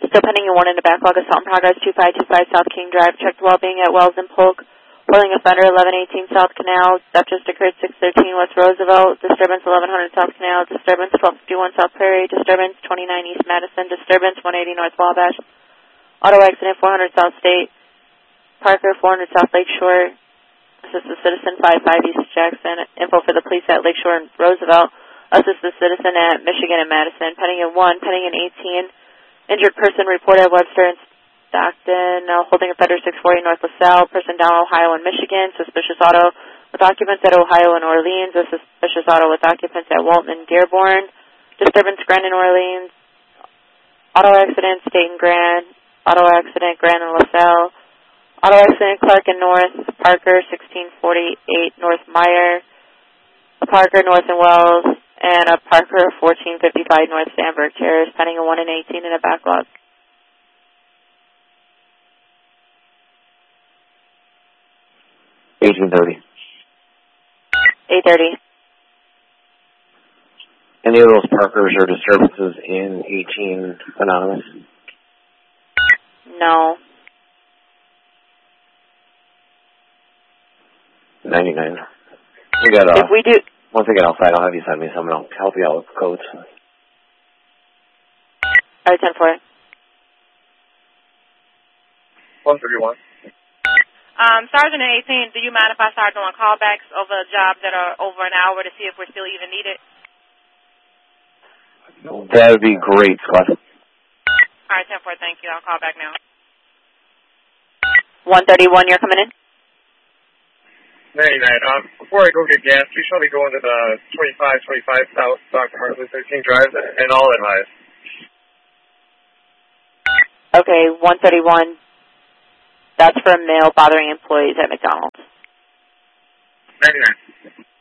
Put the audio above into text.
Still pending in 1 in the backlog. Assault in progress, 2525 South King Drive. Checked well-being at Wells and Polk. Holding offender, 1118 South Canal. That just occurred 613 West Roosevelt. Disturbance, 1100 South Canal. Disturbance, 1251 South Prairie. Disturbance, 29 East Madison. Disturbance, 180 North Wabash. Auto accident, 400 South State. Parker, 400 South Lakeshore. Assist the citizen, 55 East Jackson. Info for the police at Lakeshore and Roosevelt. Assist the citizen at Michigan and Madison. Pending in 1, pending in 18. Injured person reported at Webster and Stockton. Holding offender, 640 North LaSalle. Person down Ohio and Michigan. Suspicious auto with occupants at Ohio and Orleans. A suspicious auto with occupants at Walton and Dearborn. Disturbance, Grand and Orleans. Auto accident, State and Grand. Auto accident, Grand and LaSalle. Auto accident, Clark and North. Parker, 1648 North Meyer. A Parker, North and Wells. And a Parker, 1455 North Sandburg Terrace. Pending a 1 in 18 in a backlog. 1830. 830. Any of those Parkers or disturbances in 18 anonymous? No. 99. We got, if we do... Once I get outside, I'll have you send me someone. I'll help you out with codes. Alright, 10-4. 131. Sergeant at 18, do you mind if I start doing callbacks over jobs that are over an hour to see if we're still even needed? That would be great, Scott. Alright, 10-4, thank you. I'll call back now. 131, you're coming in? 99. Before I go get gas, please show me going to the 2525 South Dr. Hartley 13 Drive and all advice. Okay, 131. That's for a male bothering employees at McDonald's. 99.